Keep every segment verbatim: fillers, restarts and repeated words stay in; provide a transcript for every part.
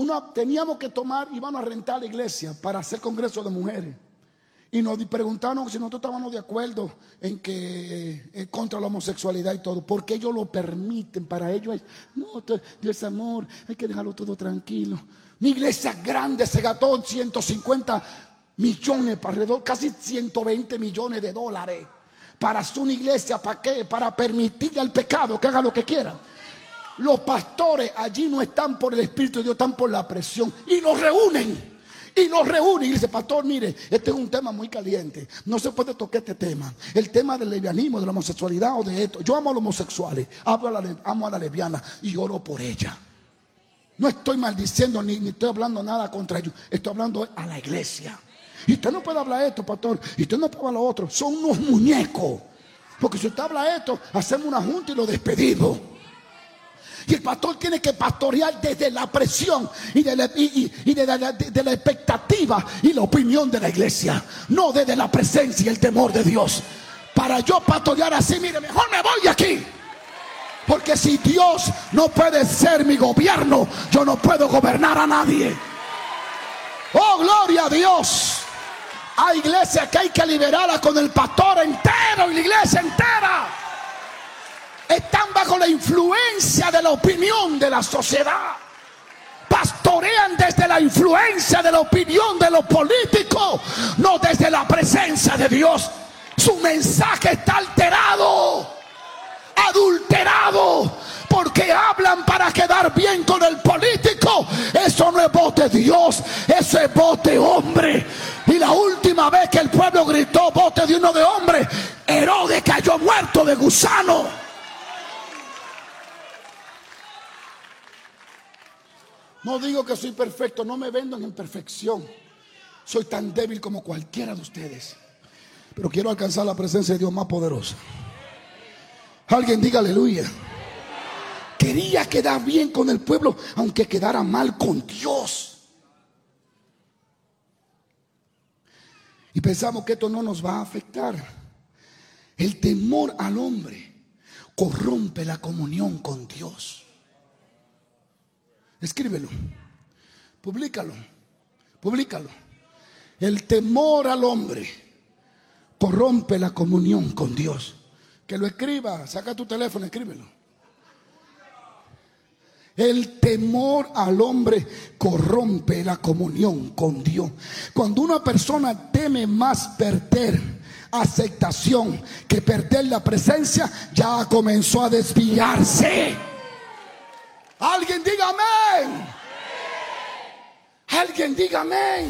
una, teníamos que tomar, íbamos a rentar la iglesia para hacer congreso de mujeres. Y nos preguntaron si nosotros estábamos de acuerdo en que eh, contra la homosexualidad y todo, porque ellos lo permiten. Para ellos es, no, Dios es amor, hay que dejarlo todo tranquilo. Mi iglesia grande se gastó ciento cincuenta millones, para alrededor, casi ciento veinte millones de dólares para hacer una iglesia. ¿Para qué? Para permitirle al pecado que haga lo que quiera. Los pastores allí no están por el Espíritu de Dios, están por la presión. Y nos reúnen. Y nos reúnen y dice, pastor, mire, este es un tema muy caliente. No se puede tocar este tema. El tema del lesbianismo, de la homosexualidad o de esto. Yo amo a los homosexuales, amo a la, amo a la lesbiana y oro por ella. No estoy maldiciendo ni, ni estoy hablando nada contra ellos. Estoy hablando a la iglesia. Y usted no puede hablar esto, pastor. Y usted no puede hablar lo otro. Son unos muñecos. Porque si usted habla esto, hacemos una junta y lo despedimos. Y el pastor tiene que pastorear desde la presión y de la, y, y, y de, la, de, de la expectativa y la opinión de la iglesia. No desde la presencia y el temor de Dios. Para yo pastorear así, mire, mejor me voy de aquí. Porque si Dios no puede ser mi gobierno, yo no puedo gobernar a nadie. Oh, gloria a Dios. Hay iglesias que hay que liberarla con el pastor entero y la iglesia entera. Están bajo la influencia de la opinión de la sociedad. Pastorean desde la influencia de la opinión de los políticos, no desde la presencia de Dios. Su mensaje está alterado, adulterado, porque hablan para quedar bien con el político. Eso no es voz de Dios, eso es voz de hombre. Y la última vez que el pueblo gritó voz de uno de hombre, Herodes cayó muerto de gusano. No digo que soy perfecto, no me vendan en perfección. Soy tan débil como cualquiera de ustedes. Pero quiero alcanzar la presencia de Dios más poderosa. Alguien diga aleluya. Quería quedar bien con el pueblo, aunque quedara mal con Dios. Y pensamos que esto no nos va a afectar. El temor al hombre corrompe la comunión con Dios. Escríbelo, publícalo, publícalo. El temor al hombre corrompe la comunión con Dios. Que lo escriba, saca tu teléfono, escríbelo. El temor al hombre corrompe la comunión con Dios. Cuando una persona teme más perder aceptación que perder la presencia, ya comenzó a desviarse. Alguien diga amén. Alguien diga amén.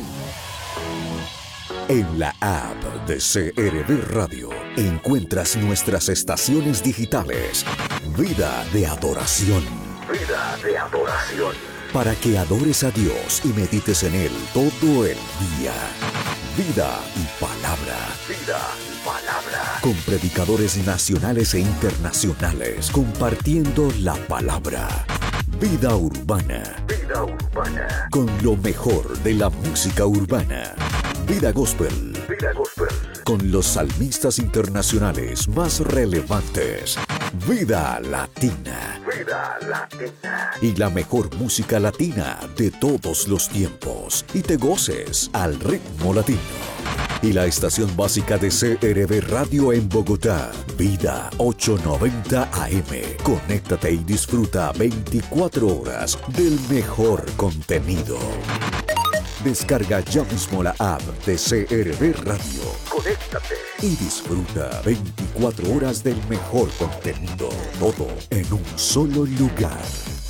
En la app de C R V Radio encuentras nuestras estaciones digitales. Vida de adoración. Vida de adoración. Para que adores a Dios y medites en Él todo el día. Vida y palabra. Vida y palabra. Con predicadores nacionales e internacionales compartiendo la palabra. Vida urbana. Vida urbana. Con lo mejor de la música urbana. Vida gospel. Vida gospel. Con los salmistas internacionales más relevantes. Vida latina. Vida latina. Y la mejor música latina de todos los tiempos. Y te goces al ritmo latino. Y la estación básica de C R V Radio en Bogotá, Vida ochocientos noventa A M. Conéctate y disfruta veinticuatro horas del mejor contenido. Descarga ya mismo la app de C R V Radio. Conéctate y disfruta veinticuatro horas del mejor contenido. Todo en un solo lugar.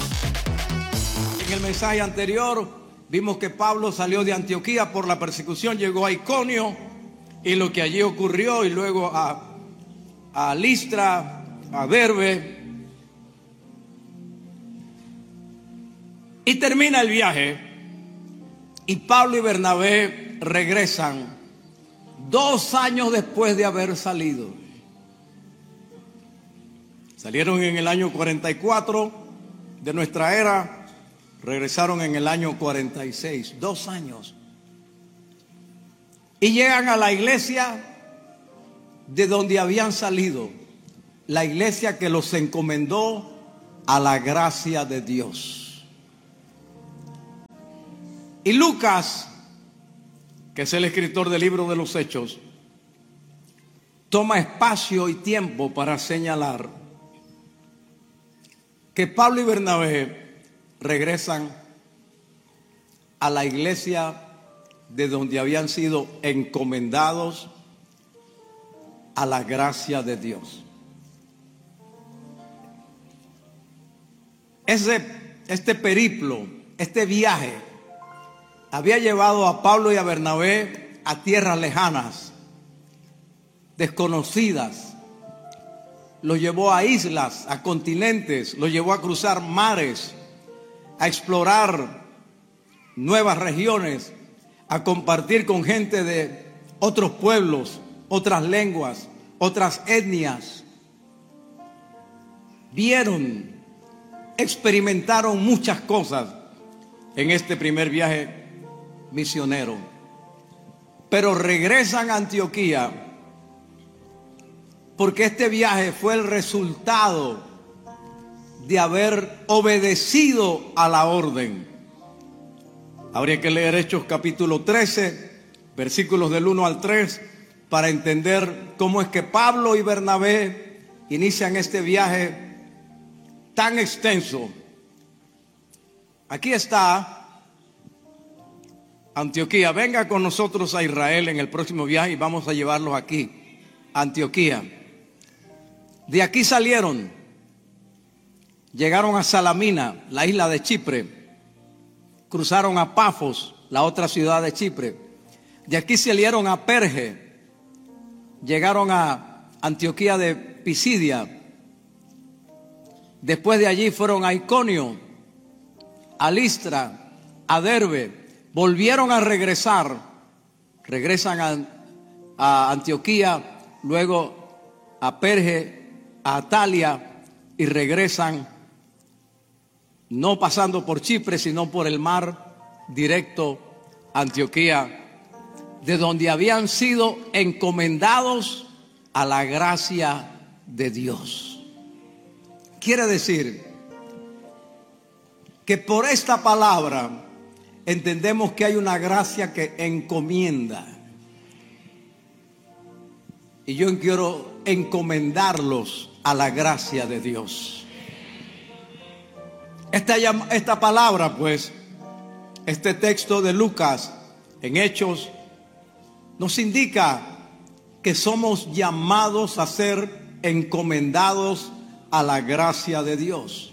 En el mensaje anterior vimos que Pablo salió de Antioquía por la persecución, llegó a Iconio y lo que allí ocurrió, y luego a, a Listra, a Derbe, y termina el viaje. Y Pablo y Bernabé regresan dos años después de haber salido. Salieron en el año cuarenta y cuatro de nuestra era. Regresaron en el año cuarenta y seis, dos años. Y llegan a la iglesia de donde habían salido, la iglesia que los encomendó a la gracia de Dios. Y Lucas, que es el escritor del libro de los Hechos, toma espacio y tiempo para señalar que Pablo y Bernabé regresan a la iglesia de donde habían sido encomendados a la gracia de Dios. Ese, este periplo, este viaje, había llevado a Pablo y a Bernabé a tierras lejanas, desconocidas. Los llevó a islas, a continentes, los llevó a cruzar mares, a explorar nuevas regiones, a compartir con gente de otros pueblos, otras lenguas, otras etnias. Vieron, experimentaron muchas cosas en este primer viaje misionero, pero regresan a Antioquía porque este viaje fue el resultado de haber obedecido a la orden. Habría que leer Hechos capítulo trece, versículos del uno al tres, para entender cómo es que Pablo y Bernabé inician este viaje tan extenso. Aquí está Antioquía. Venga con nosotros a Israel en el próximo viaje y vamos a llevarlos aquí, a Antioquía. De aquí salieron, llegaron a Salamina, la isla de Chipre, cruzaron a Pafos, la otra ciudad de Chipre. De aquí salieron a Perge, llegaron a Antioquía de Pisidia. Después de allí fueron a Iconio, a Listra, a Derbe. Volvieron a regresar, regresan a, a Antioquía, luego a Perge, a Atalia, y regresan no pasando por Chipre, sino por el mar directo a Antioquía, de donde habían sido encomendados a la gracia de Dios. Quiere decir que por esta palabra entendemos que hay una gracia que encomienda. Y yo quiero encomendarlos a la gracia de Dios. Esta, esta palabra, pues, este texto de Lucas en Hechos, nos indica que somos llamados a ser encomendados a la gracia de Dios.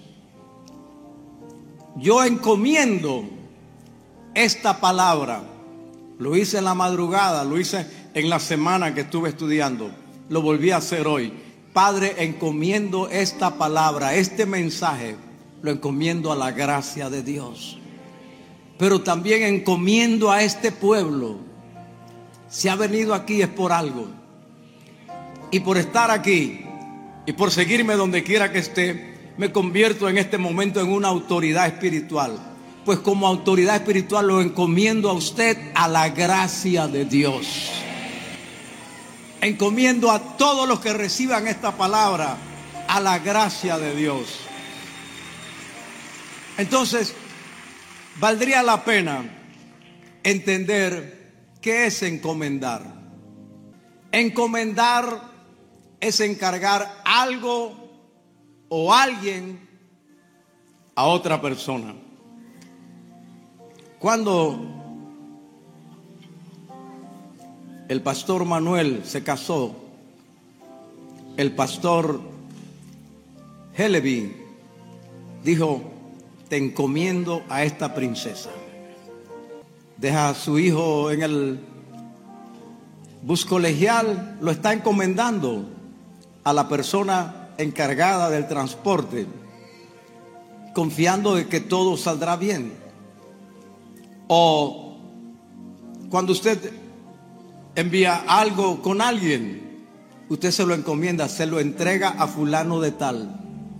Yo encomiendo esta palabra. Lo hice en la madrugada, lo hice en la semana que estuve estudiando, lo volví a hacer hoy. Padre, encomiendo esta palabra, este mensaje, lo encomiendo a la gracia de Dios. Pero también encomiendo a este pueblo. Si ha venido aquí es por algo. Y por estar aquí y por seguirme donde quiera que esté, me convierto en este momento en una autoridad espiritual. Pues como autoridad espiritual lo encomiendo a usted a la gracia de Dios. Encomiendo a todos los que reciban esta palabra a la gracia de Dios. Entonces, valdría la pena entender qué es encomendar. Encomendar es encargar algo o alguien a otra persona. Cuando el pastor Manuel se casó, el pastor Helevi dijo: te encomiendo a esta princesa. Deja a su hijo en el bus colegial, lo está encomendando a la persona encargada del transporte, confiando en que todo saldrá bien. O cuando usted envía algo con alguien, usted se lo encomienda, se lo entrega a fulano de tal.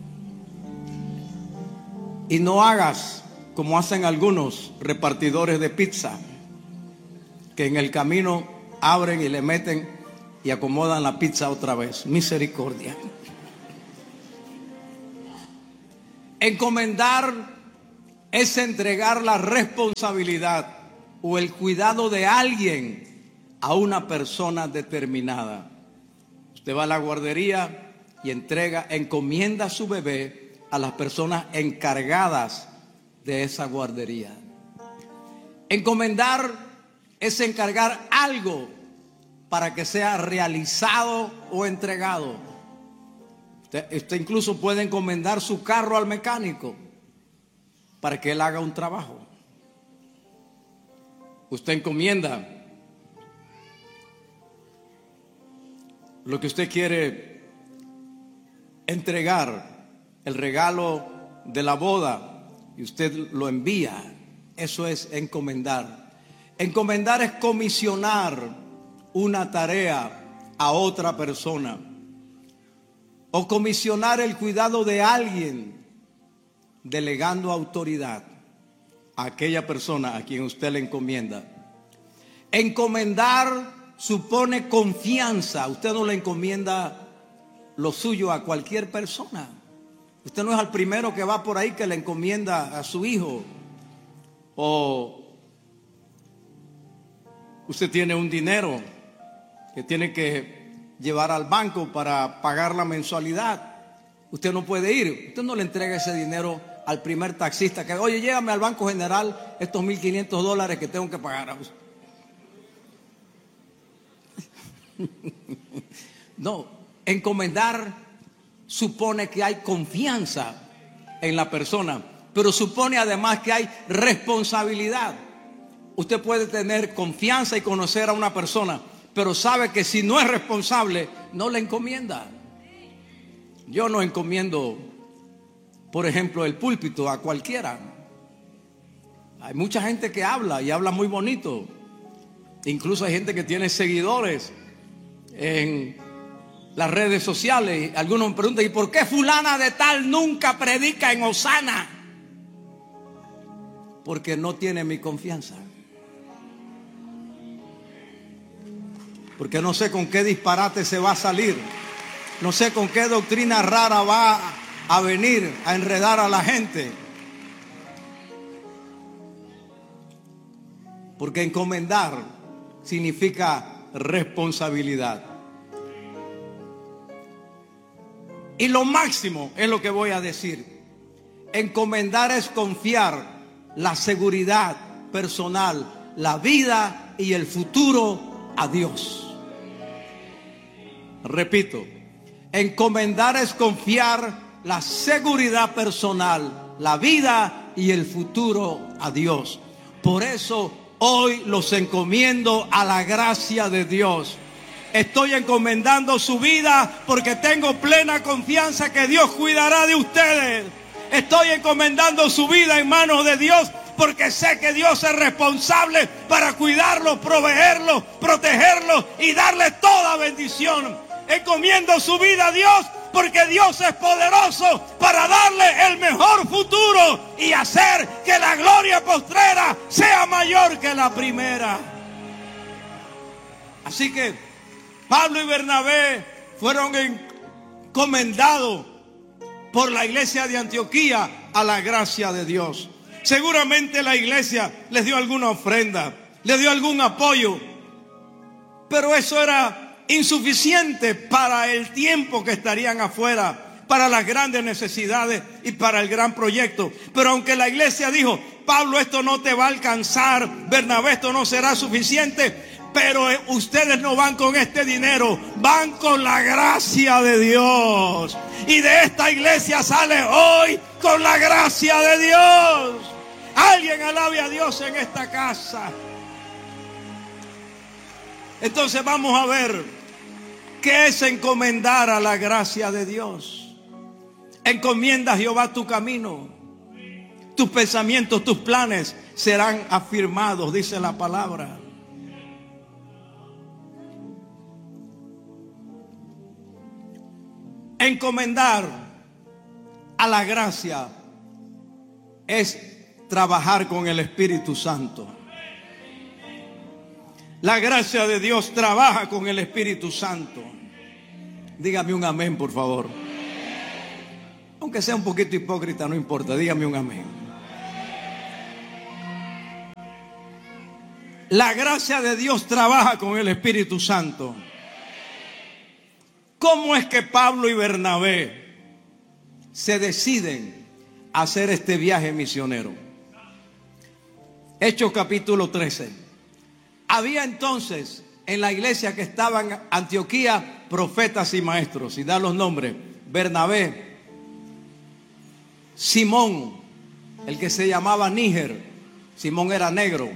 Y no hagas como hacen algunos repartidores de pizza, que en el camino abren y le meten y acomodan la pizza otra vez. Misericordia. Encomendar es entregar la responsabilidad o el cuidado de alguien a una persona determinada. Usted va a la guardería y entrega, encomienda a su bebé a las personas encargadas de esa guardería. Encomendar es encargar algo para que sea realizado o entregado. Usted, usted incluso puede encomendar su carro al mecánico para que él haga un trabajo. Usted encomienda lo que usted quiere entregar, el regalo de la boda, y usted lo envía. Eso es encomendar. Encomendar es comisionar una tarea a otra persona, o comisionar el cuidado de alguien, delegando autoridad a aquella persona a quien usted le encomienda. Encomendar supone confianza. Usted no le encomienda lo suyo a cualquier persona. Usted no es el primero que va por ahí que le encomienda a su hijo. O usted tiene un dinero que tiene que llevar al banco para pagar la mensualidad. Usted no puede ir. Usted no le entrega ese dinero al primer taxista que, oye, llévame al Banco General estos mil quinientos dólares que tengo que pagar. No, encomendar supone que hay confianza en la persona, pero supone además que hay responsabilidad. Usted puede tener confianza y conocer a una persona, pero sabe que si no es responsable, no le encomienda. Yo no encomiendo, por ejemplo, el púlpito a cualquiera. Hay mucha gente que habla y habla muy bonito. Incluso hay gente que tiene seguidores en las redes sociales. Algunos me preguntan, ¿y por qué fulana de tal nunca predica en Osana? Porque no tiene mi confianza. Porque no sé con qué disparate se va a salir. No sé con qué doctrina rara va a venir a enredar a la gente. Porque encomendar significa responsabilidad. Y lo máximo es lo que voy a decir. Encomendar es confiar la seguridad personal, la vida y el futuro a Dios. Repito, encomendar es confiar la seguridad personal, la vida y el futuro a Dios. Por eso hoy los encomiendo a la gracia de Dios. Estoy encomendando su vida porque tengo plena confianza que Dios cuidará de ustedes. Estoy encomendando su vida en manos de Dios porque sé que Dios es responsable para cuidarlo, proveerlo, protegerlo y darle toda bendición. Encomiendo su vida a Dios porque Dios es poderoso para darle el mejor futuro y hacer que la gloria postrera sea mayor que la primera. Así que Pablo y Bernabé fueron encomendados por la iglesia de Antioquía a la gracia de Dios. Seguramente la iglesia les dio alguna ofrenda, les dio algún apoyo, pero eso era insuficiente para el tiempo que estarían afuera, para las grandes necesidades y para el gran proyecto. Pero aunque la iglesia dijo, Pablo, esto no te va a alcanzar, Bernabé, esto no será suficiente, pero ustedes no van con este dinero, van con la gracia de Dios. Y de esta iglesia sale hoy con la gracia de Dios. Alguien alabe a Dios en esta casa. Entonces vamos a ver qué es encomendar a la gracia de Dios. Encomienda a Jehová tu camino. Tus pensamientos, tus planes serán afirmados, dice la palabra. Encomendar a la gracia es trabajar con el Espíritu Santo. La gracia de Dios trabaja con el Espíritu Santo. Dígame un amén, por favor. Aunque sea un poquito hipócrita, no importa. Dígame un amén. La gracia de Dios trabaja con el Espíritu Santo. ¿Cómo es que Pablo y Bernabé se deciden a hacer este viaje misionero? Hechos capítulo trece. Había entonces en la iglesia que estaba en Antioquía profetas y maestros, y da los nombres: Bernabé, Simón, el que se llamaba Níger. Simón era negro.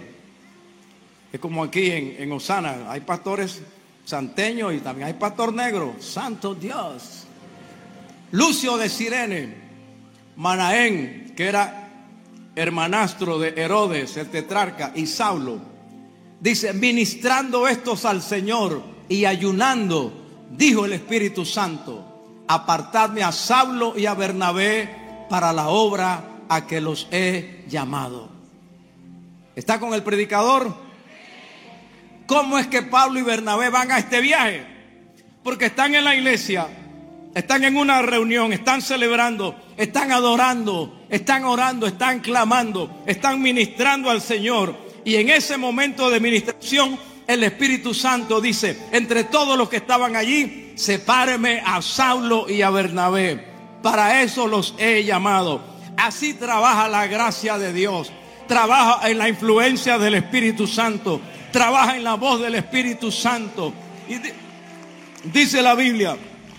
Es como aquí en, en Osana, hay pastores santeños y también hay pastor negro. Santo Dios. Lucio de Cirene, Manaén, que era hermanastro de Herodes, el tetrarca, y Saulo. Dice: ministrando estos al Señor y ayunando, dijo el Espíritu Santo: apartadme a Saulo y a Bernabé para la obra a que los he llamado. ¿Está con el predicador? ¿Cómo es que Pablo y Bernabé van a este viaje? Porque están en la iglesia, están en una reunión, están celebrando, están adorando, están orando, están clamando, están ministrando al Señor. Y en ese momento de ministración, el Espíritu Santo dice: entre todos los que estaban allí, sepáreme a Saulo y a Bernabé. Para eso los he llamado. Así trabaja la gracia de Dios. Trabaja en la influencia del Espíritu Santo. Trabaja en la voz del Espíritu Santo. Y di- dice la Biblia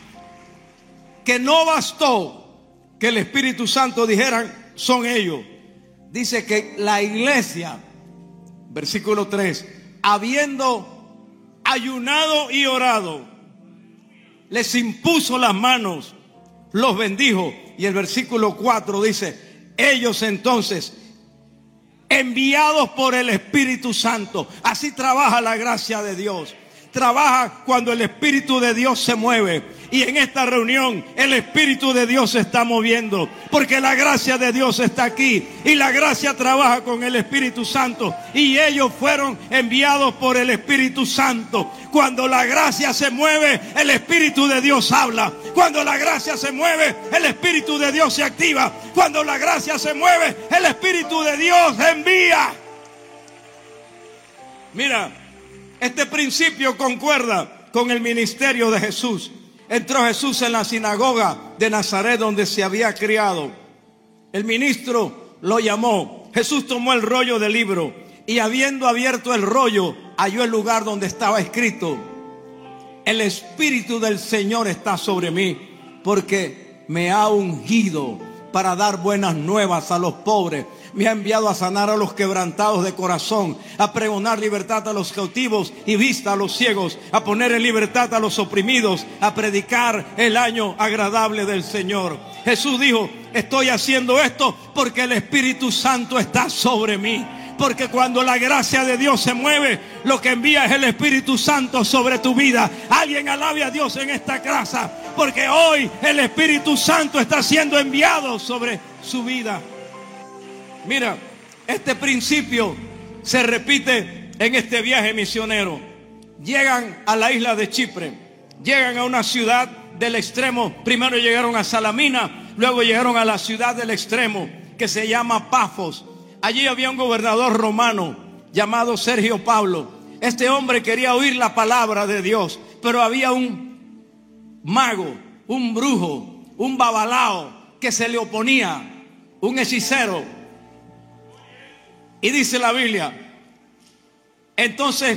que no bastó que el Espíritu Santo dijeran: son ellos. Dice que la iglesia, versículo tres, habiendo ayunado y orado, les impuso las manos, los bendijo. Y el versículo cuatro dice: ellos entonces, enviados por el Espíritu Santo. Así trabaja la gracia de Dios. Trabaja cuando el Espíritu de Dios se mueve. Y en esta reunión el Espíritu de Dios se está moviendo, porque la gracia de Dios está aquí. Y la gracia trabaja con el Espíritu Santo. Y ellos fueron enviados por el Espíritu Santo. Cuando la gracia se mueve, el Espíritu de Dios habla. Cuando la gracia se mueve, el Espíritu de Dios se activa. Cuando la gracia se mueve, el Espíritu de Dios envía. Mira, este principio concuerda con el ministerio de Jesús. Entró Jesús en la sinagoga de Nazaret, donde se había criado. El ministro lo llamó. Jesús tomó el rollo del libro y, habiendo abierto el rollo, halló el lugar donde estaba escrito: el Espíritu del Señor está sobre mí, porque me ha ungido para dar buenas nuevas a los pobres. Me ha enviado a sanar a los quebrantados de corazón, a pregonar libertad a los cautivos y vista a los ciegos, a poner en libertad a los oprimidos, a predicar el año agradable del Señor. Jesús dijo: estoy haciendo esto porque el Espíritu Santo está sobre mí. Porque cuando la gracia de Dios se mueve, lo que envía es el Espíritu Santo sobre tu vida. Alguien alabe a Dios en esta casa, porque hoy el Espíritu Santo está siendo enviado sobre su vida. Mira, este principio se repite en este viaje misionero. Llegan a la isla de Chipre, llegan a una ciudad del extremo. Primero llegaron a Salamina, luego llegaron a la ciudad del extremo que se llama Pafos. Allí había un gobernador romano llamado Sergio Pablo. Este hombre quería oír la palabra de Dios, pero había un mago, un brujo, un babalao que se le oponía, un hechicero. Y dice la Biblia, entonces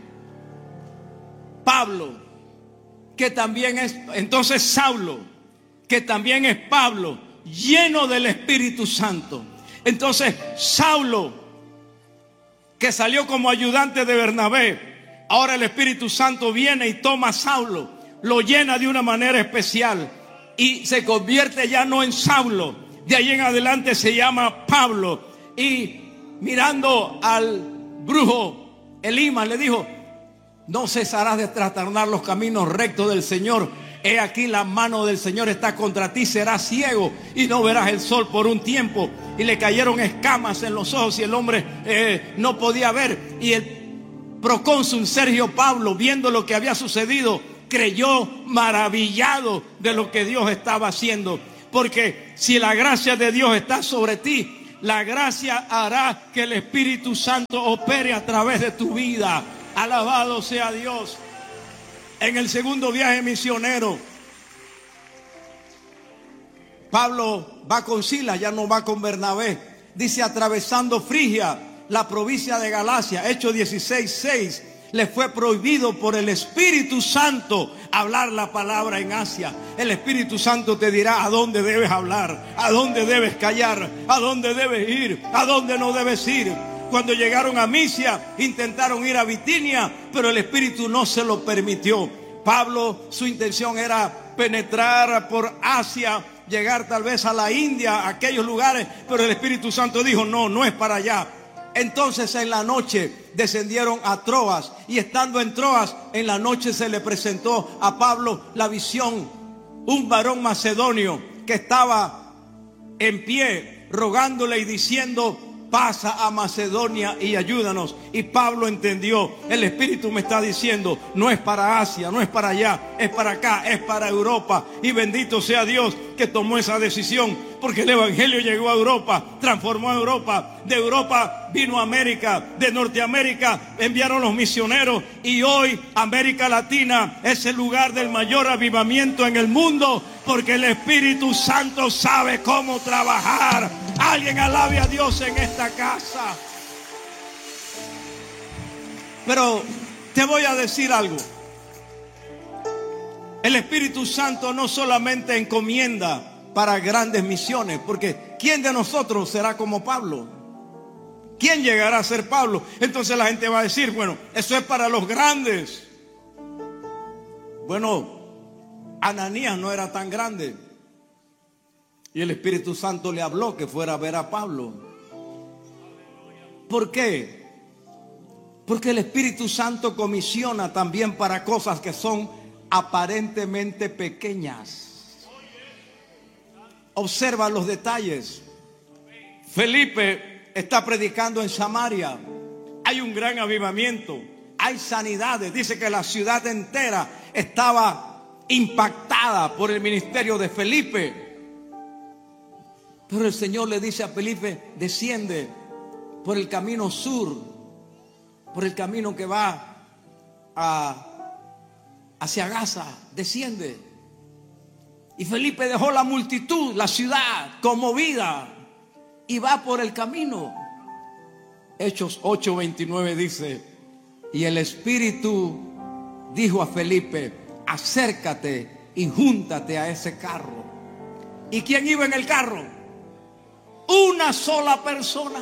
Pablo, que también es, entonces Saulo, que también es Pablo, lleno del Espíritu Santo. Entonces Saulo, que salió como ayudante de Bernabé, ahora el Espíritu Santo viene y toma a Saulo, lo llena de una manera especial y se convierte ya no en Saulo. De ahí en adelante se llama Pablo. Y mirando al brujo Elimas le dijo: no cesarás de trastornar los caminos rectos del Señor. He aquí la mano del Señor está contra ti, serás ciego y no verás el sol por un tiempo. Y le cayeron escamas en los ojos y el hombre eh, no podía ver. Y el procónsul Sergio Pablo, viendo lo que había sucedido, creyó maravillado de lo que Dios estaba haciendo. Porque si la gracia de Dios está sobre ti, La gracia hará que el Espíritu Santo opere a través de tu vida. Alabado sea Dios. En el segundo viaje misionero, Pablo va con Silas, ya no va con Bernabé. Dice, atravesando Frigia, la provincia de Galacia, Hechos dieciséis, seis, le fue prohibido por el Espíritu Santo hablar la palabra en Asia. El Espíritu Santo te dirá a dónde debes hablar, a dónde debes callar, a dónde debes ir, a dónde no debes ir. Cuando llegaron a Misia, intentaron ir a Bitinia, pero el Espíritu no se lo permitió. Pablo, su intención era penetrar por Asia, llegar tal vez a la India, a aquellos lugares, pero el Espíritu Santo dijo, no, no es para allá. Entonces en la noche descendieron a Troas, y estando en Troas, en la noche se le presentó a Pablo la visión, un varón macedonio que estaba en pie rogándole y diciendo, pasa a Macedonia y ayúdanos. Y Pablo entendió, el Espíritu me está diciendo, no es para Asia, no es para allá, es para acá, es para Europa. Y bendito sea Dios que tomó esa decisión, porque el Evangelio llegó a Europa, transformó a Europa, de Europa vino a América, de Norteamérica enviaron los misioneros, y hoy América Latina es el lugar del mayor avivamiento en el mundo, porque el Espíritu Santo sabe cómo trabajar. Alguien alabe a Dios en esta casa. Pero te voy a decir algo. El Espíritu Santo no solamente encomienda para grandes misiones, porque ¿quién de nosotros será como Pablo? ¿Quién llegará a ser Pablo? Entonces la gente va a decir, bueno, eso es para los grandes. Bueno, Ananías no era tan grande, y el Espíritu Santo le habló que fuera a ver a Pablo. ¿Por qué? Porque el Espíritu Santo comisiona también para cosas que son aparentemente pequeñas. Observa los detalles. Felipe está predicando en Samaria. Hay un gran avivamiento, hay sanidades. Dice que la ciudad entera estaba impactada por el ministerio de Felipe. Pero el Señor le dice a Felipe, desciende por el camino sur, por el camino que va a, hacia Gaza, desciende. Y Felipe dejó la multitud, la ciudad conmovida, y va por el camino. Hechos ocho veintinueve dice, y el Espíritu dijo a Felipe, acércate y júntate a ese carro. ¿Y quién iba en el carro? Una sola persona.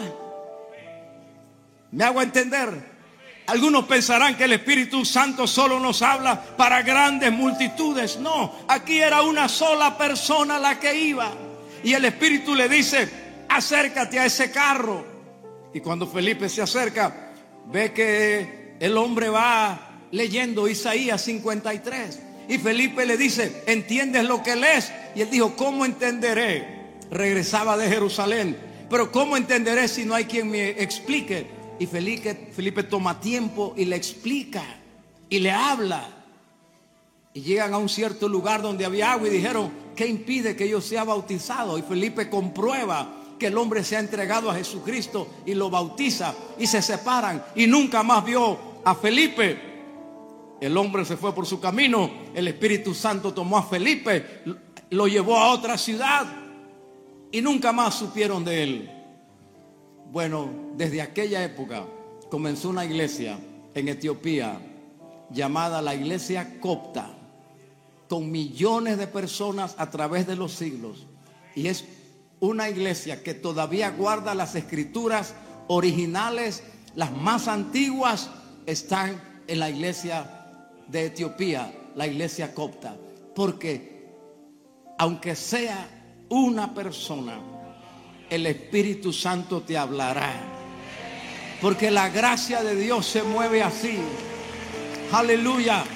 ¿Me hago entender? Algunos pensarán que el Espíritu Santo solo nos habla para grandes multitudes. No, aquí era una sola persona la que iba. Y el Espíritu le dice, acércate a ese carro. Y cuando Felipe se acerca, ve que el hombre va leyendo Isaías cincuenta y tres. Y Felipe le dice, ¿entiendes lo que lees? Y él dijo, ¿cómo entenderé? Regresaba de Jerusalén, pero ¿cómo entenderé si no hay quien me explique? Y Felipe, Felipe toma tiempo y le explica y le habla. Y llegan a un cierto lugar donde había agua y dijeron, ¿qué impide que yo sea bautizado? Y Felipe comprueba que el hombre se ha entregado a Jesucristo y lo bautiza, y se separan, y nunca más vio a Felipe. El hombre se fue por su camino. El Espíritu Santo tomó a Felipe, lo llevó a otra ciudad, y nunca más supieron de él. Bueno, desde aquella época comenzó una iglesia en Etiopía llamada la Iglesia Copta, con millones de personas a través de los siglos. Y es una iglesia que todavía guarda las escrituras originales, las más antiguas están en la iglesia de Etiopía, la Iglesia Copta. Porque aunque sea una persona, el Espíritu Santo te hablará, porque la gracia de Dios se mueve así. Aleluya.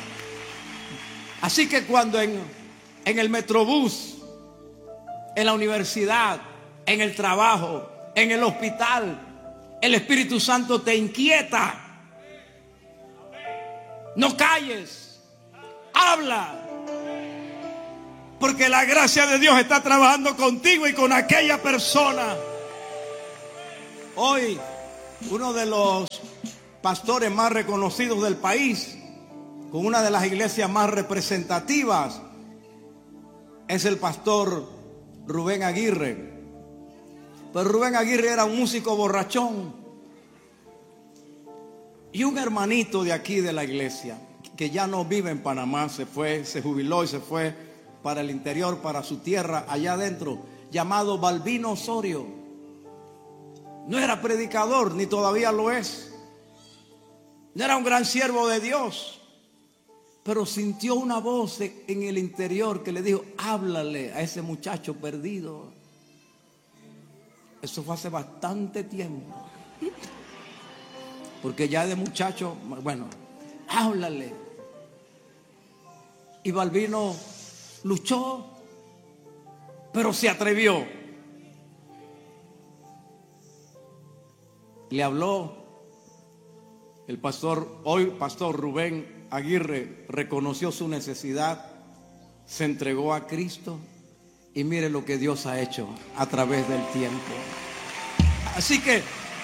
Así que cuando en, en el metrobús, en la universidad, en el trabajo, en el hospital, el Espíritu Santo te inquieta, no calles, habla. Porque la gracia de Dios está trabajando contigo y con aquella persona. Hoy, uno de los pastores más reconocidos del país, con una de las iglesias más representativas, es el pastor Rubén Aguirre. Pero Rubén Aguirre era un músico borrachón. Y un hermanito de aquí de la iglesia, que ya no vive en Panamá, se fue, se jubiló y se fue para el interior, para su tierra, allá adentro, llamado Balbino Osorio. No era predicador, ni todavía lo es. No era un gran siervo de Dios, pero sintió una voz en el interior que le dijo: háblale a ese muchacho perdido. Eso fue hace bastante tiempo, porque ya de muchacho, bueno, háblale. Y Balbino luchó, pero se atrevió. Le habló el pastor, hoy pastor Rubén Aguirre, reconoció su necesidad, se entregó a Cristo y mire lo que Dios ha hecho a través del tiempo. Así que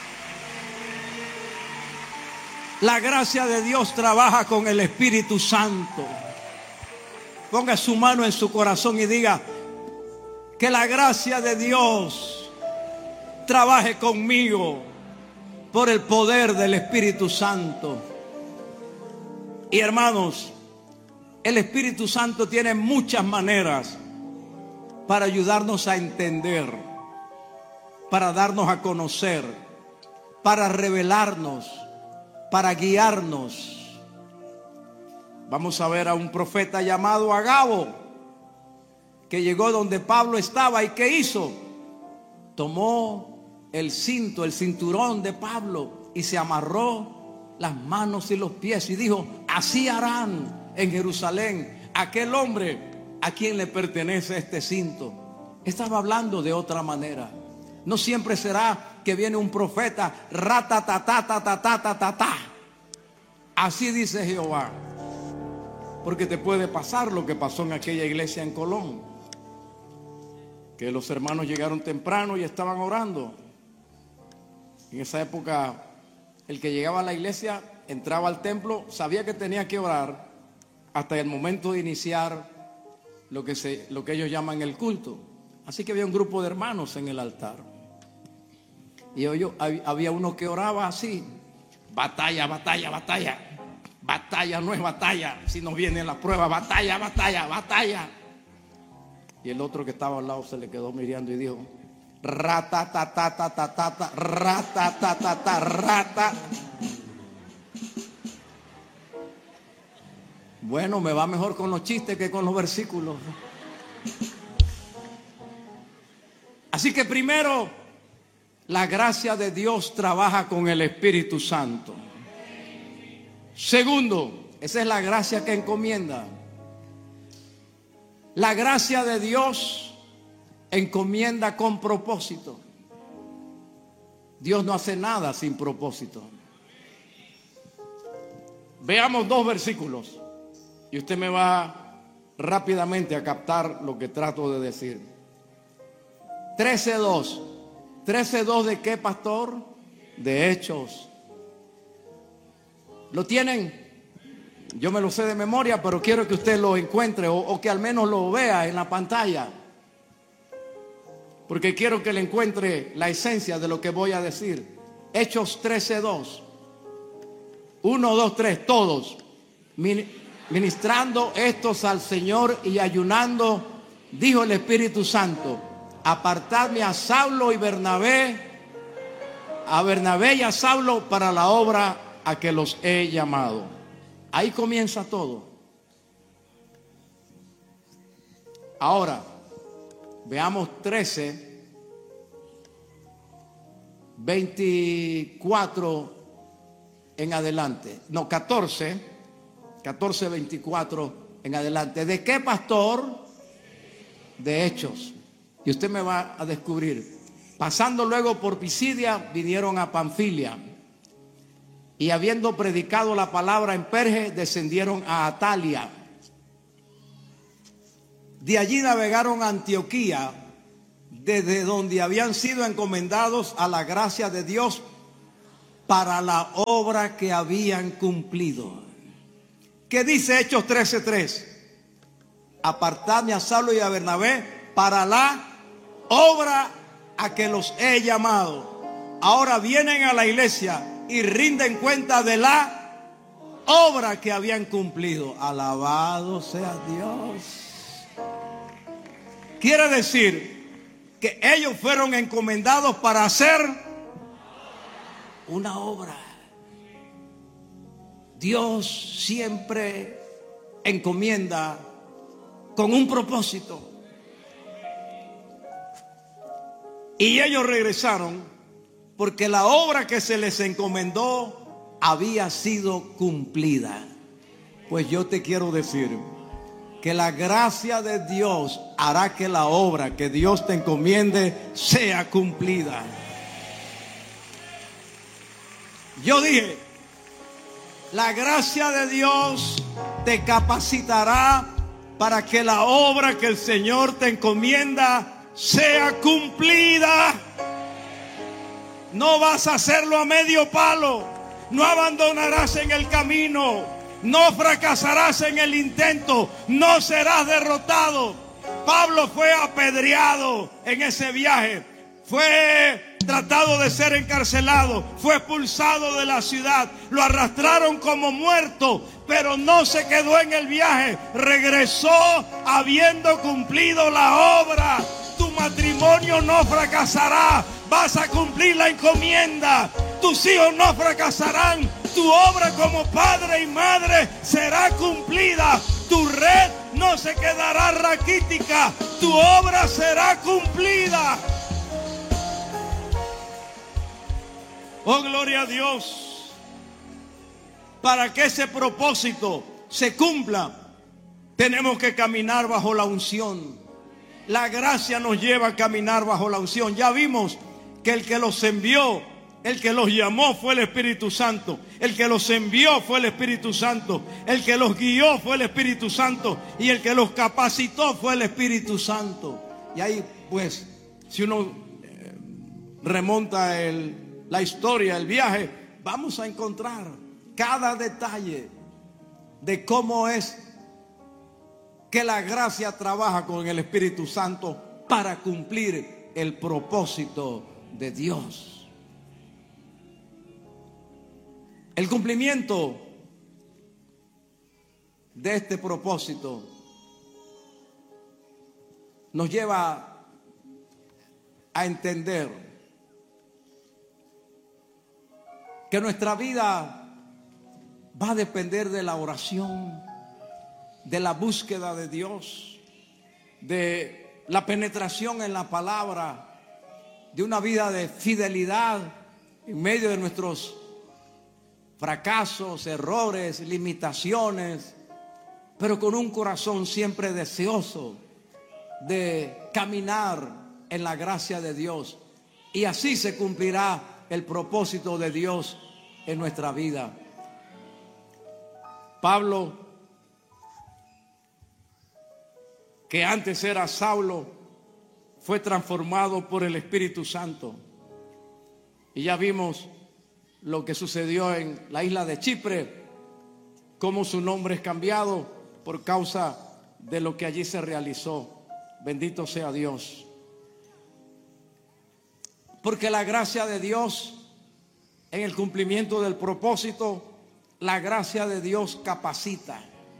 la gracia de Dios trabaja con el Espíritu Santo. Ponga su mano en su corazón y diga: que la gracia de Dios trabaje conmigo por el poder del Espíritu Santo. Y hermanos, el Espíritu Santo tiene muchas maneras para ayudarnos a entender, para darnos a conocer, para revelarnos, para guiarnos. Vamos a ver a un profeta llamado Agabo, que llegó donde Pablo estaba y ¿qué hizo? Tomó el cinto, el cinturón de Pablo y se amarró las manos y los pies y dijo: así harán en Jerusalén aquel hombre a quien le pertenece este cinto. Estaba hablando de otra manera. No siempre será que viene un profeta, ratatatatatatatata. Así dice Jehová. Porque te puede pasar lo que pasó en aquella iglesia en Colón, que los hermanos llegaron temprano y estaban orando. En esa época, el que llegaba a la iglesia, entraba al templo, sabía que tenía que orar hasta el momento de iniciar lo que, se, lo que ellos llaman el culto. Así que había un grupo de hermanos en el altar. Y yo, había uno que oraba así: batalla, batalla, batalla. Batalla no es batalla, si nos viene la prueba, batalla, batalla, batalla. Y el otro que estaba al lado se le quedó mirando y dijo: ratatatatata, ratatatata, rata. Bueno, me va mejor con los chistes que con los versículos. Así que primero, la gracia de Dios trabaja con el Espíritu Santo. Segundo, esa es la gracia que encomienda. La gracia de Dios encomienda con propósito. Dios no hace nada sin propósito. Veamos dos versículos y usted me va rápidamente a captar lo que trato de decir. trece dos. trece dos ¿de qué, pastor? De Hechos. ¿Lo tienen? Yo me lo sé de memoria, pero quiero que usted lo encuentre o, o que al menos lo vea en la pantalla, porque quiero que le encuentre la esencia de lo que voy a decir. Hechos trece dos. uno, dos, tres, todos. Ministrando estos al Señor y ayunando, dijo el Espíritu Santo: apartadme a Saulo y Bernabé, a Bernabé y a Saulo para la obra a que los he llamado. Ahí comienza todo. Ahora, veamos trece, veinticuatro en adelante. No, catorce, catorce, veinticuatro en adelante. ¿De qué, pastor? De Hechos. Y usted me va a descubrir. Pasando luego por Pisidia, vinieron a Panfilia. Y habiendo predicado la palabra en Perge, descendieron a Atalia. De allí navegaron a Antioquía, desde donde habían sido encomendados a la gracia de Dios para la obra que habían cumplido. ¿Qué dice Hechos trece tres? Apartadme a Saulo y a Bernabé para la obra a que los he llamado. Ahora vienen a la iglesia y rinden cuenta de la obra que habían cumplido. Alabado sea Dios. Quiere decir que ellos fueron encomendados para hacer una obra. Dios siempre encomienda con un propósito. Y ellos regresaron porque la obra que se les encomendó había sido cumplida. Pues yo te quiero decir que la gracia de Dios hará que la obra que Dios te encomiende sea cumplida. Yo dije, la gracia de Dios te capacitará para que la obra que el Señor te encomienda sea cumplida. No vas a hacerlo a medio palo. No abandonarás en el camino. No fracasarás en el intento. No serás derrotado. Pablo fue apedreado en ese viaje. Fue tratado de ser encarcelado. Fue expulsado de la ciudad. Lo arrastraron como muerto. Pero no se quedó en el viaje. Regresó habiendo cumplido la obra. Tu matrimonio no fracasará. Vas a cumplir la encomienda. Tus hijos no fracasarán. Tu obra como padre y madre será cumplida. Tu red no se quedará raquítica. Tu obra será cumplida. Oh, gloria a Dios. Para que ese propósito se cumpla, tenemos que caminar bajo la unción. La gracia nos lleva a caminar bajo la unción. Ya vimos que el que los envió, el que los llamó fue el Espíritu Santo. El que los envió fue el Espíritu Santo. El que los guió fue el Espíritu Santo. Y el que los capacitó fue el Espíritu Santo. Y ahí pues, si uno eh, remonta el, la historia, el viaje, vamos a encontrar cada detalle de cómo es que la gracia trabaja con el Espíritu Santo para cumplir el propósito de Dios. El cumplimiento de este propósito nos lleva a entender que nuestra vida va a depender de la oración, de la búsqueda de Dios, de la penetración en la palabra, de una vida de fidelidad en medio de nuestros fracasos, errores, limitaciones, pero con un corazón siempre deseoso de caminar en la gracia de Dios. Y así se cumplirá el propósito de Dios en nuestra vida. Pablo, que antes era Saulo, fue transformado por el Espíritu Santo. Y ya vimos lo que sucedió en la isla de Chipre, cómo su nombre es cambiado por causa de lo que allí se realizó. Bendito sea Dios. Porque la gracia de Dios, en el cumplimiento del propósito, la gracia de Dios capacita.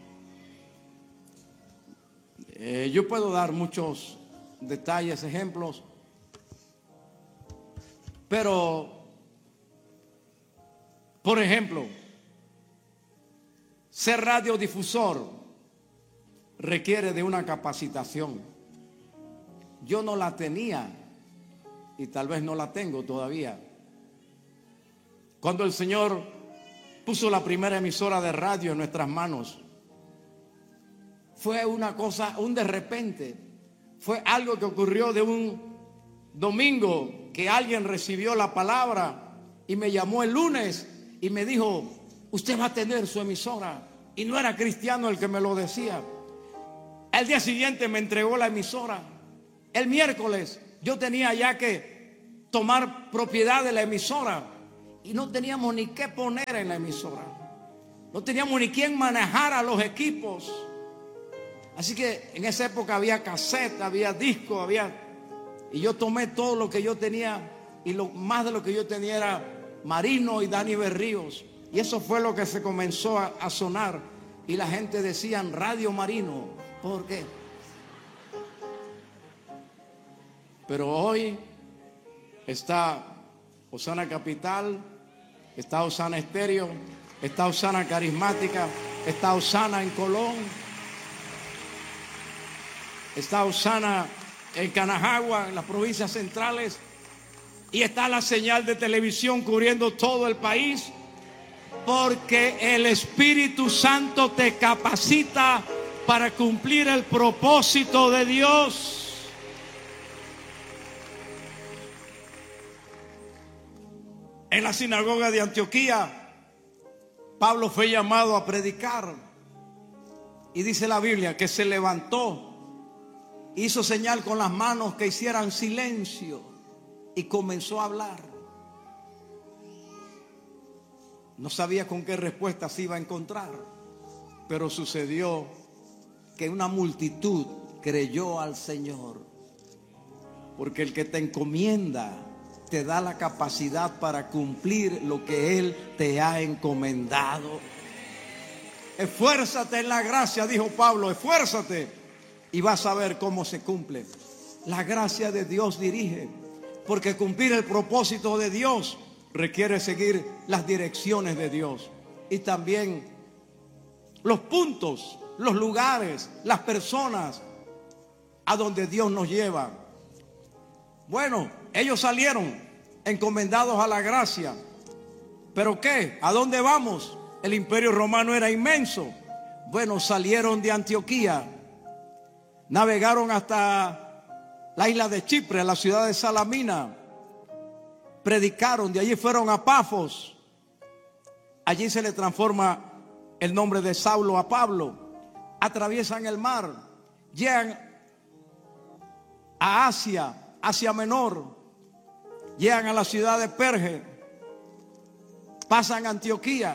Eh, yo puedo dar muchos detalles, ejemplos, pero, por ejemplo, ser radiodifusor requiere de una capacitación. Yo no la tenía y tal vez no la tengo todavía. Cuando el Señor puso la primera emisora de radio en nuestras manos, fue una cosa, un de repente. Fue algo que ocurrió de un domingo que alguien recibió la palabra y me llamó el lunes y me dijo, usted va a tener su emisora. Y no era cristiano el que me lo decía. El día siguiente me entregó la emisora. El miércoles Yo tenía ya que tomar propiedad de la emisora y no teníamos ni qué poner en la emisora. No teníamos ni quién manejara los equipos. Así que en esa época había cassette, había disco, había... Y yo tomé todo lo que yo tenía, y lo más de lo que yo tenía era Marino y Dani Berríos. Y eso fue lo que se comenzó a, a sonar. Y la gente decía Radio Marino. ¿Por qué? Pero hoy está Osana Capital, está Osana Estéreo, está Osana Carismática, está Osana en Colón, está Osana en Canajagua, en las provincias centrales, y está la señal de televisión cubriendo todo el país, porque el Espíritu Santo te capacita para cumplir el propósito de Dios. En la sinagoga de Antioquía, Pablo fue llamado a predicar, y dice la Biblia que se levantó, hizo señal con las manos que hicieran silencio y comenzó a hablar. No sabía con qué respuesta se iba a encontrar, pero sucedió que una multitud creyó al Señor, porque el que te encomienda te da la capacidad para cumplir lo que Él te ha encomendado. Esfuérzate en la gracia, dijo Pablo, esfuérzate y vas a ver cómo se cumple. La gracia de Dios dirige, porque cumplir el propósito de Dios requiere seguir las direcciones de Dios y también los puntos, los lugares, las personas a donde Dios nos lleva. Bueno, ellos salieron encomendados a la gracia, ¿pero qué? ¿A dónde vamos? El imperio romano era inmenso. Bueno, salieron de Antioquía, navegaron hasta la isla de Chipre, la ciudad de Salamina, predicaron, de allí fueron a Pafos, allí se le transforma el nombre de Saulo a Pablo, atraviesan el mar, llegan a Asia, Asia Menor, llegan a la ciudad de Perge, pasan a Antioquía.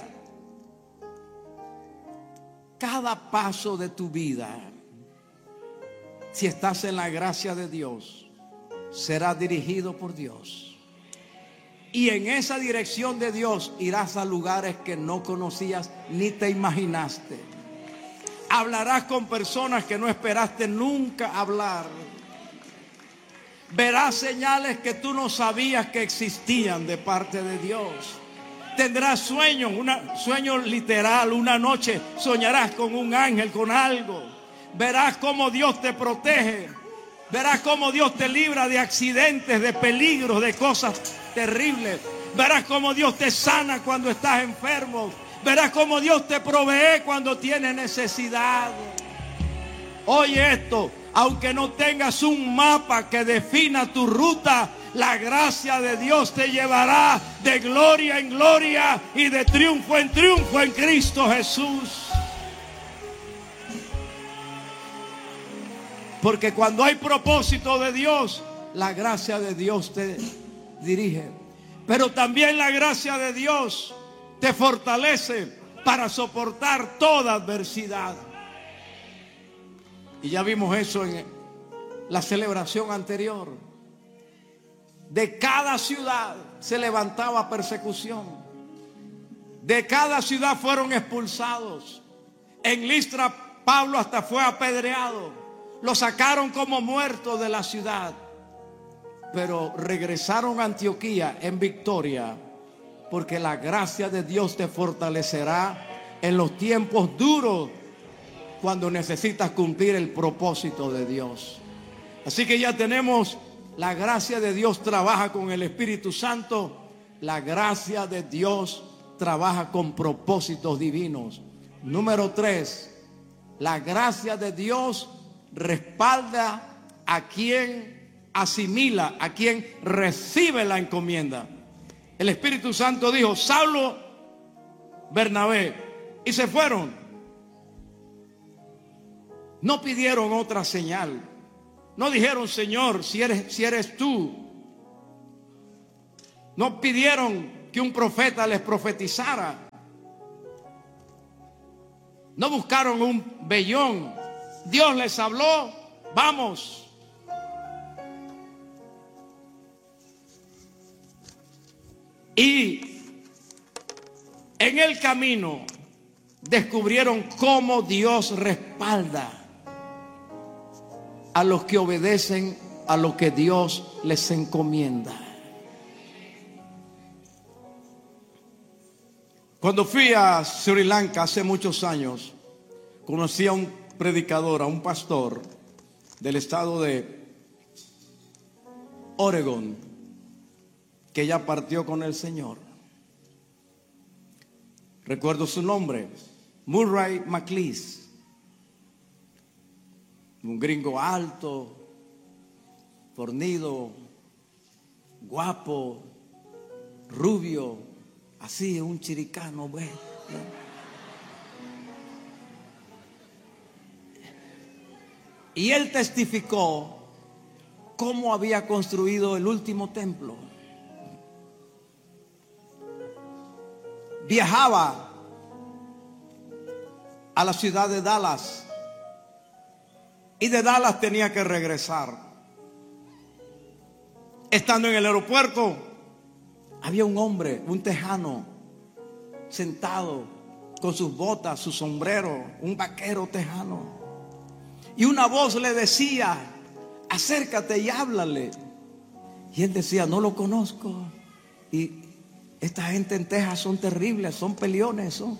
Cada paso de tu vida, si estás en la gracia de Dios, será dirigido por Dios. Y en esa dirección de Dios irás a lugares que no conocías ni te imaginaste. Hablarás con personas que no esperaste nunca hablar. Verás señales que tú no sabías que existían de parte de Dios. Tendrás sueños, un sueño literal, una noche soñarás con un ángel, con algo. Verás cómo Dios te protege. Verás cómo Dios te libra de accidentes, de peligros, de cosas terribles. Verás cómo Dios te sana cuando estás enfermo. Verás cómo Dios te provee cuando tienes necesidad. Oye esto, aunque no tengas un mapa que defina tu ruta, la gracia de Dios te llevará de gloria en gloria y de triunfo en triunfo en Cristo Jesús. Porque cuando hay propósito de Dios, la gracia de Dios te dirige. Pero también la gracia de Dios te fortalece para soportar toda adversidad. Y ya vimos eso en la celebración anterior. De cada ciudad se levantaba persecución. De cada ciudad fueron expulsados. En Listra, Pablo hasta fue apedreado. Lo sacaron como muerto de la ciudad. Pero regresaron a Antioquía en victoria, porque la gracia de Dios te fortalecerá en los tiempos duros, cuando necesitas cumplir el propósito de Dios. Así que ya tenemos la gracia de Dios trabaja con el Espíritu Santo. La gracia de Dios trabaja con propósitos divinos. Número tres, la gracia de Dios respalda a quien asimila, a quien recibe la encomienda. El Espíritu Santo dijo, Saulo, Bernabé, y se fueron. No pidieron otra señal, no dijeron, Señor, si eres, si eres tú. No pidieron que un profeta les profetizara. No buscaron un vellón. Dios les habló, vamos. Y en el camino descubrieron cómo Dios respalda a los que obedecen a lo que Dios les encomienda. Cuando fui a Sri Lanka hace muchos años, conocí a un predicador, a un pastor del estado de Oregon, que ya partió con el Señor. Recuerdo su nombre, Murray McLeese. Un gringo alto, fornido, guapo, rubio, así, un chiricano, bueno. Y él testificó cómo había construido el último templo. Viajaba a la ciudad de Dallas y de Dallas tenía que regresar. Estando en el aeropuerto, había un hombre, un tejano, sentado con sus botas, su sombrero, un vaquero tejano. Y una voz le decía, acércate y háblale. Y él decía, no lo conozco. Y esta gente en Texas son terribles, son peleones, son.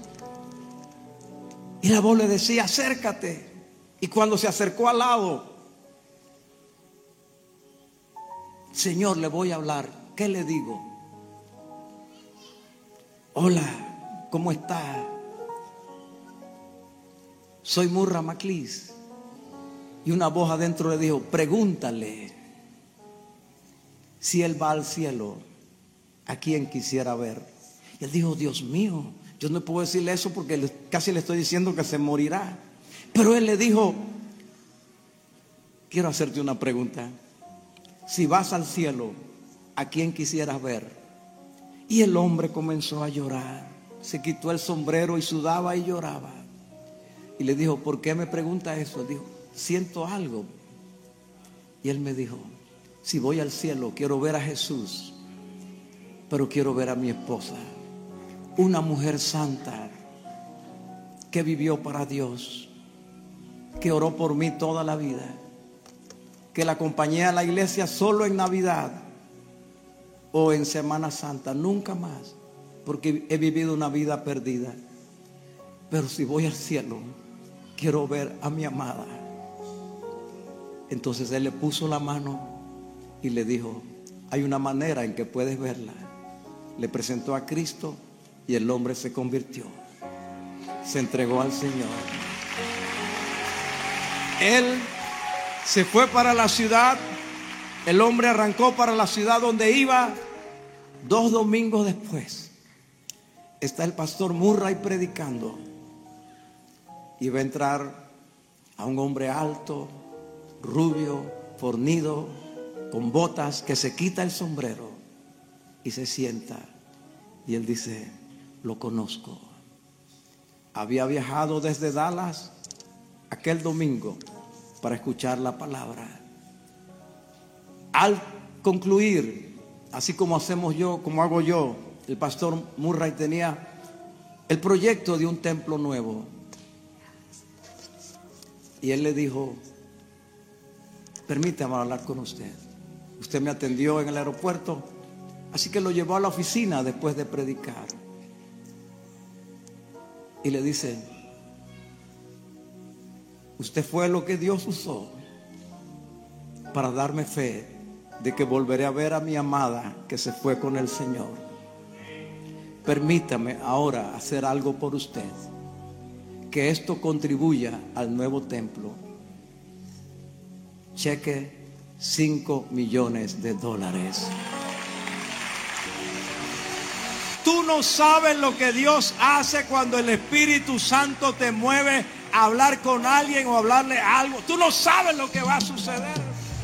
Y la voz le decía, acércate. Y cuando se acercó al lado, Señor, le voy a hablar. ¿Qué le digo? Hola, ¿cómo está? Soy Murray McLeese. Y una voz adentro le dijo, pregúntale si él va al cielo, a quien quisiera ver. Y él dijo, Dios mío, yo no puedo decirle eso porque casi le estoy diciendo que se morirá. Pero él le dijo, quiero hacerte una pregunta. Si vas al cielo, ¿a quién quisieras ver? Y el hombre comenzó a llorar. Se quitó el sombrero y sudaba y lloraba. Y le dijo, ¿por qué me pregunta eso? Dijo, siento algo. Y él me dijo, si voy al cielo, quiero ver a Jesús, pero quiero ver a mi esposa, una mujer santa que vivió para Dios, que oró por mí toda la vida, que la acompañé a la iglesia solo en Navidad o en Semana Santa, nunca más, porque he vivido una vida perdida. Pero si voy al cielo, quiero ver a mi amada. Entonces él le puso la mano y le dijo, hay una manera en que puedes verla. Le presentó a Cristo y el hombre se convirtió, se entregó al Señor. Él se fue para la ciudad. El hombre arrancó para la ciudad donde iba. Dos domingos después está el pastor Murray predicando y va a entrar a un hombre alto, rubio, fornido, con botas, que se quita el sombrero y se sienta. Y él dice, lo conozco. Había viajado desde Dallas aquel domingo para escuchar la palabra. Al concluir, así como hacemos yo, como hago yo, el pastor Murray tenía el proyecto de un templo nuevo. Y él le dijo, permítame hablar con usted. Usted me atendió en el aeropuerto, así que lo llevó a la oficina después de predicar. Y le dice, usted fue lo que Dios usó para darme fe de que volveré a ver a mi amada que se fue con el Señor. Permítame ahora hacer algo por usted, que esto contribuya al nuevo templo. Cheque cinco millones de dólares. Tú no sabes lo que Dios hace cuando el Espíritu Santo te mueve a hablar con alguien o hablarle algo. Tú no sabes lo que va a suceder.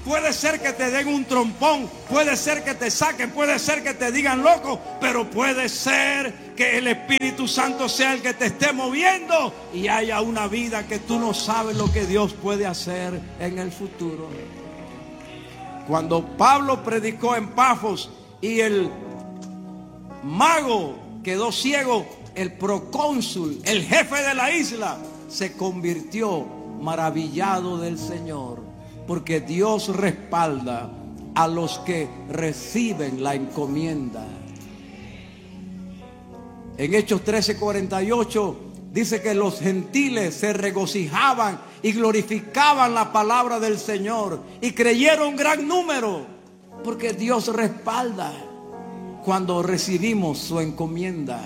Puede ser que te den un trompón, puede ser que te saquen, puede ser que te digan loco, pero puede ser que el Espíritu Santo sea el que te esté moviendo y haya una vida que tú no sabes lo que Dios puede hacer en el futuro. Cuando Pablo predicó en Pafos y el mago quedó ciego, el procónsul, el jefe de la isla, se convirtió maravillado del Señor, porque Dios respalda a los que reciben la encomienda. En Hechos trece cuarenta y ocho dice que los gentiles se regocijaban y glorificaban la palabra del Señor, y creyeron gran número, porque Dios respalda cuando recibimos su encomienda.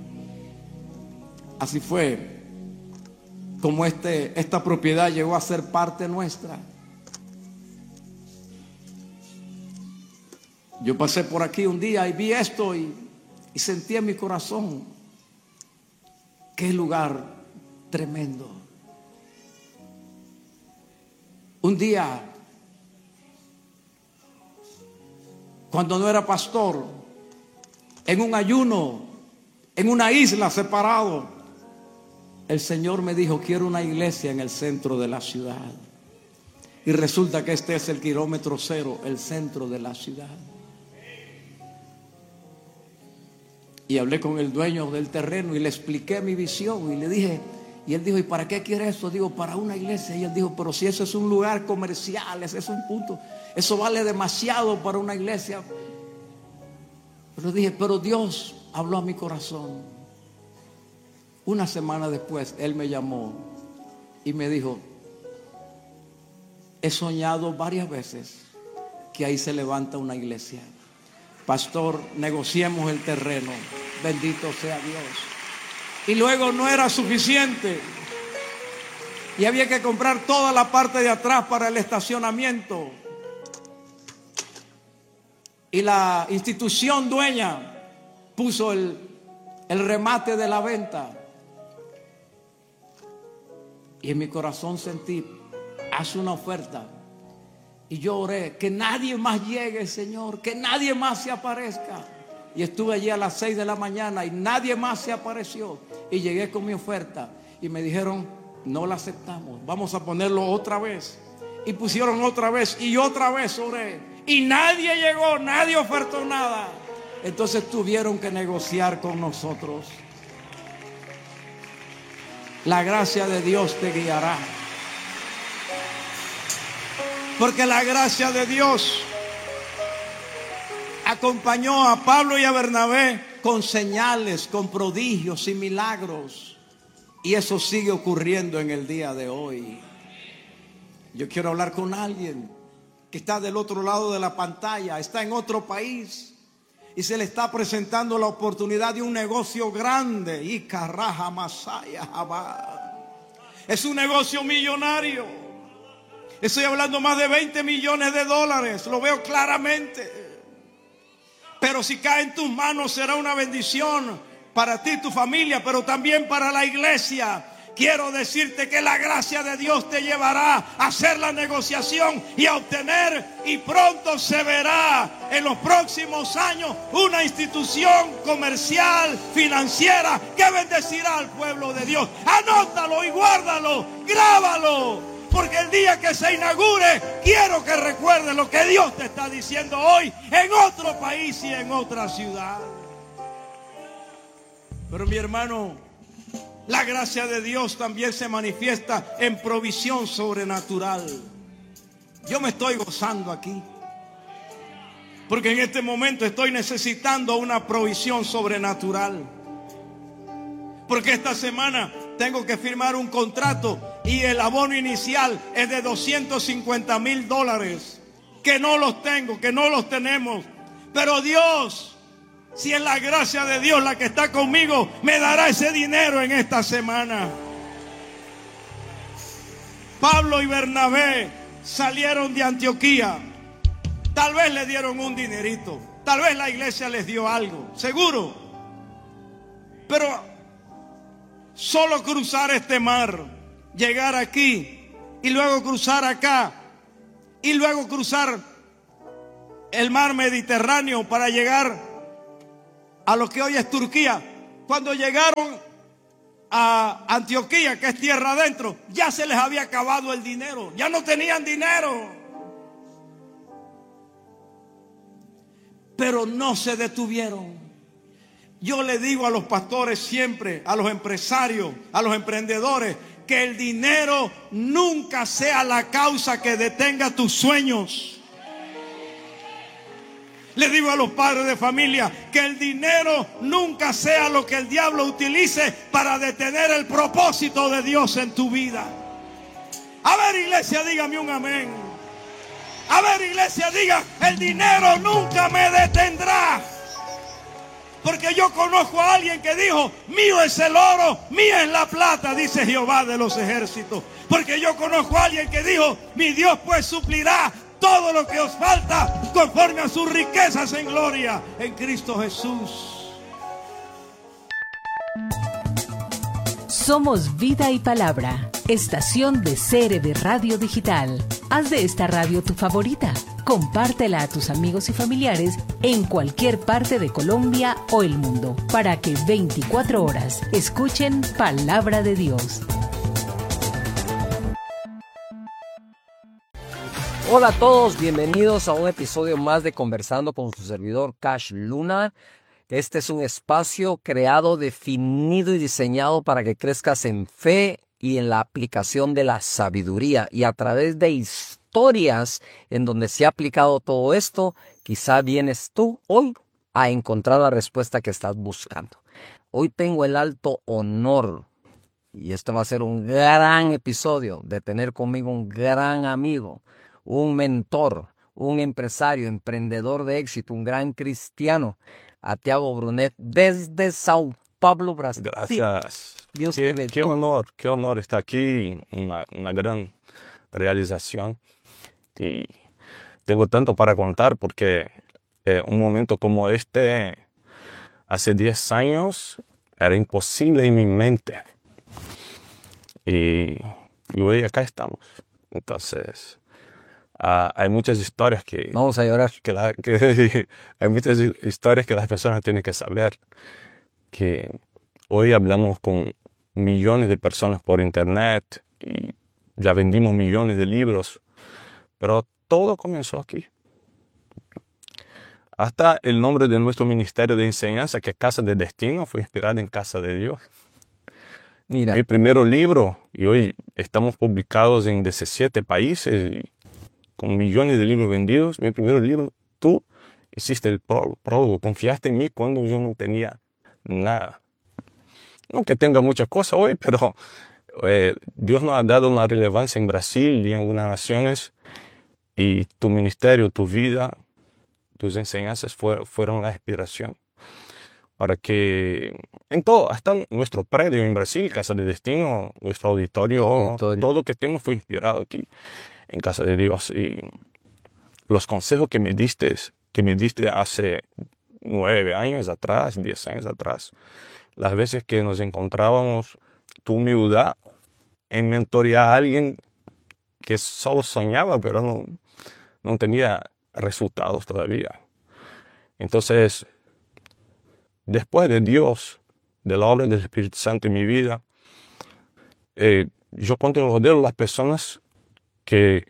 Así fue como este, esta propiedad llegó a ser parte nuestra. Yo pasé por aquí un día y vi esto y, y sentí en mi corazón, qué lugar tremendo. Un día, cuando no era pastor, en un ayuno, en una isla separado, el Señor me dijo: quiero una iglesia en el centro de la ciudad. Y resulta que este es el kilómetro cero, el centro de la ciudad. Y hablé con el dueño del terreno y le expliqué mi visión y le dije, y él dijo: ¿y para qué quiere eso? Digo, para una iglesia. Y él dijo: pero si eso es un lugar comercial, ese es un punto, eso vale demasiado para una iglesia. Pero dije, pero Dios habló a mi corazón. Una semana después él me llamó y me dijo: he soñado varias veces que ahí se levanta una iglesia. Pastor, negociemos el terreno. Bendito sea Dios. Y luego no era suficiente y había que comprar toda la parte de atrás para el estacionamiento. Y la institución dueña puso el, el remate de la venta. Y en mi corazón sentí: haz una oferta. Y yo oré: que nadie más llegue, Señor, que nadie más se aparezca. Y estuve allí a las seis de la mañana y nadie más se apareció. Y llegué con mi oferta y me dijeron: no la aceptamos, vamos a ponerlo otra vez. Y pusieron otra vez y otra vez oré. Y nadie llegó, nadie ofertó nada. Entonces tuvieron que negociar con nosotros. La gracia de Dios te guiará. Porque la gracia de Dios acompañó a Pablo y a Bernabé con señales, con prodigios y milagros. Y eso sigue ocurriendo en el día de hoy. Yo quiero hablar con alguien que está del otro lado de la pantalla, está en otro país y se le está presentando la oportunidad de un negocio grande. Y Caraja Masaya Jabá. Es un negocio millonario. Estoy hablando más de veinte millones de dólares. Lo veo claramente. Pero si cae en tus manos será una bendición para ti y tu familia, pero también para la iglesia. Quiero decirte que la gracia de Dios te llevará a hacer la negociación y a obtener, y pronto se verá en los próximos años una institución comercial, financiera, que bendecirá al pueblo de Dios. Anótalo y guárdalo, grábalo, porque el día que se inaugure quiero que recuerdes lo que Dios te está diciendo hoy en otro país y en otra ciudad. Pero mi hermano, la gracia de Dios también se manifiesta en provisión sobrenatural. Yo me estoy gozando aquí, porque en este momento estoy necesitando una provisión sobrenatural. Porque esta semana tengo que firmar un contrato y el abono inicial es de doscientos cincuenta mil dólares. Que no los tengo, que no los tenemos. Pero Dios, si es la gracia de Dios la que está conmigo, me dará ese dinero en esta semana. Pablo y Bernabé salieron de Antioquía. Tal vez le dieron un dinerito, tal vez la iglesia les dio algo, seguro. Pero solo cruzar este mar, llegar aquí y luego cruzar acá, y luego cruzar el mar Mediterráneo para llegar a lo que hoy es Turquía. Cuando llegaron a Antioquía, que es tierra adentro, ya se les había acabado el dinero, ya no tenían dinero. Pero no se detuvieron. Yo le digo a los pastores siempre, a los empresarios, a los emprendedores, que el dinero nunca sea la causa que detenga tus sueños. Le digo a los padres de familia que el dinero nunca sea lo que el diablo utilice para detener el propósito de Dios en tu vida. A ver, iglesia, dígame un amén. A ver, iglesia, diga, el dinero nunca me detendrá. Porque yo conozco a alguien que dijo, mío es el oro, mía es la plata, dice Jehová de los ejércitos. Porque yo conozco a alguien que dijo, mi Dios pues suplirá todo lo que os falta conforme a sus riquezas en gloria en Cristo Jesús. Somos Vida y Palabra, estación de C R V Radio Digital. Haz de esta radio tu favorita. Compártela a tus amigos y familiares en cualquier parte de Colombia o el mundo, para que veinticuatro horas escuchen Palabra de Dios. Hola a todos, bienvenidos a un episodio más de Conversando con su servidor Cash Luna. Este es un espacio creado, definido y diseñado para que crezcas en fe y en la aplicación de la sabiduría. Y a través de historias en donde se ha aplicado todo esto, quizá vienes tú hoy a encontrar la respuesta que estás buscando. Hoy tengo el alto honor, y este va a ser un gran episodio, de tener conmigo un gran amigo, un mentor, un empresario, emprendedor de éxito, un gran cristiano, a Tiago Brunet, desde Sao Paulo, Brasil. Gracias. Dios qué, te qué honor, qué honor estar aquí, una, una gran realización. Y tengo tanto para contar porque eh, un momento como este, hace diez años, era imposible en mi mente. Y, y hoy acá estamos. Entonces, uh, hay muchas historias que... Vamos a llorar. Que la, que, hay muchas historias que las personas tienen que saber. Que hoy hablamos con millones de personas por internet y ya vendimos millones de libros, pero todo comenzó aquí. Hasta el nombre de nuestro ministerio de enseñanza, que es Casa de Destino, fue inspirado en Casa de Dios. Mira. Mi primer libro, y hoy estamos publicados en diecisiete países, y con millones de libros vendidos. Mi primer libro, tú hiciste el prólogo, confiaste en mí cuando yo no tenía nada. No que tenga muchas cosas hoy, pero eh, Dios nos ha dado una relevancia en Brasil y en algunas naciones, y tu ministerio, tu vida, tus enseñanzas fue, fueron la inspiración. Para que en todo, hasta nuestro predio en Brasil, Casa de Destino, nuestro auditorio, auditorio. todo lo que tengo fue inspirado aquí en Casa de Dios. Y los consejos que me diste, que me diste hace nueve años atrás, diez años atrás, las veces que nos encontrábamos, tu humildad en mentorear a alguien que solo soñaba, pero no, no tenía resultados todavía. Entonces, después de Dios, de la obra del Espíritu Santo en mi vida, eh, yo considero las personas que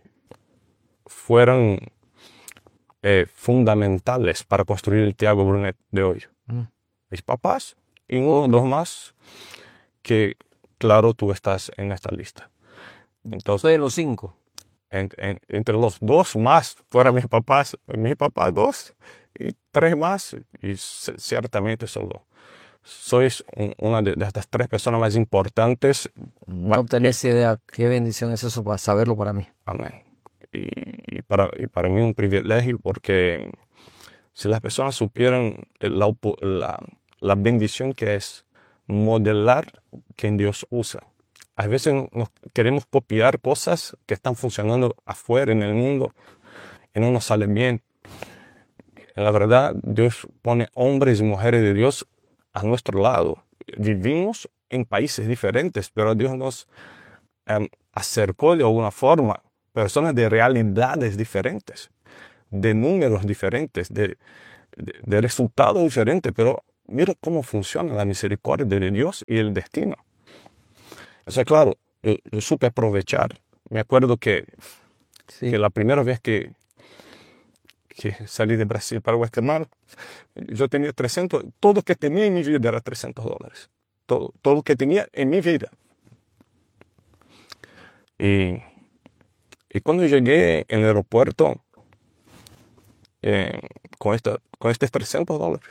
fueron eh, fundamentales para construir el Tiago Brunet de hoy. Mm. Mis papás y uno o dos más que, claro, tú estás en esta lista. Entonces, soy de los cinco. En, en, entre los dos más, fueron mis papás, mis papás dos, y tres más, y ciertamente solo sois un, una de, de estas tres personas más importantes. No tenés idea qué bendición es eso para saberlo para mí. Amén. Y, y, para, y para mí un privilegio, porque si las personas supieran la, la, la bendición que es modelar quien Dios usa. A veces nos queremos copiar cosas que están funcionando afuera en el mundo y no nos salen bien. La verdad, Dios pone hombres y mujeres de Dios a nuestro lado. Vivimos en países diferentes, pero Dios nos um, acercó de alguna forma personas de realidades diferentes, de números diferentes, de, de, de resultados diferentes, pero mira cómo funciona la misericordia de Dios y el destino. O sea, claro, yo, yo supe aprovechar. Me acuerdo que, Sí. que la primera vez que, que salí de Brasil para Guatemala, yo tenía trescientos, todo lo que tenía en mi vida era trescientos dólares. Todo, todo lo que tenía en mi vida. Y, y cuando llegué en el aeropuerto, eh, con, esta, con estos trescientos dólares,